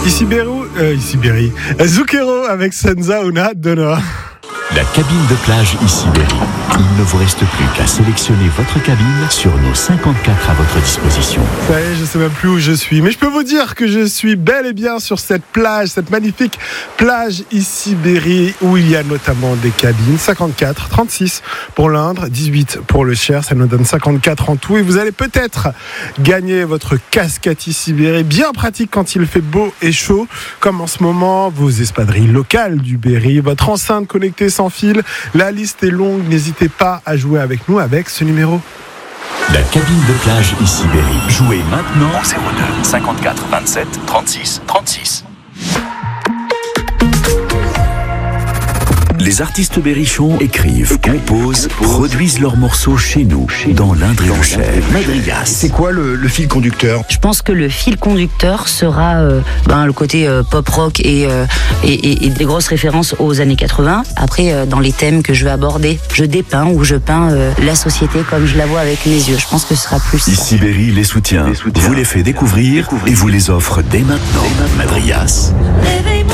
Isiberi. Zucchero avec Senza Una Donna. La cabine de plage Isiberi. Il ne vous reste plus qu'à sélectionner votre cabine sur nos 54 à votre disposition. Ça y est, je sais même plus où je suis, mais je peux vous dire que je suis bel et bien sur cette plage, cette magnifique plage Isiberi, où il y a notamment des cabines. 54, 36 pour l'Indre, 18 pour le Cher, ça nous donne 54 en tout. Et vous allez peut-être gagner votre casquette Isiberi, bien pratique quand il fait beau et chaud, comme en ce moment, vos espadrilles locales du Berry, votre enceinte connectée sans fil. La liste est longue, n'hésitez pas à jouer avec nous avec ce numéro. La cabine de plage Isiberi. Jouez maintenant au 02 54 27 36 36. Les artistes berrichons écrivent, composent, produisent leurs morceaux chez nous, dans l'Indre et le Cher. Madrigas. C'est quoi le fil conducteur ? Je pense que le fil conducteur sera le côté pop-rock et des grosses références aux années 80. Après, dans les thèmes que je vais aborder, je dépeins ou je peins la société comme je la vois avec mes yeux. Je pense que ce sera plus... Isiberi les soutient, vous les fait découvrir et vous les offre dès maintenant. Madrigas.